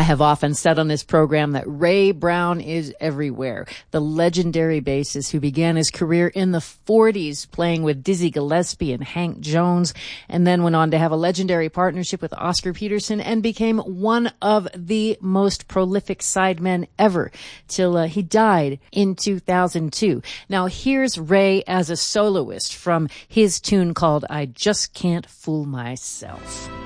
have often said on this program that Ray Brown is everywhere. The legendary bassist who began his career in the 40s playing with Dizzy Gillespie and Hank Jones, and then went on to have a legendary partnership with Oscar Peterson and became one of the most prolific sidemen ever till he died in 2002. Now here's Ray as a soloist from his tune called I Just Can't Fool Myself.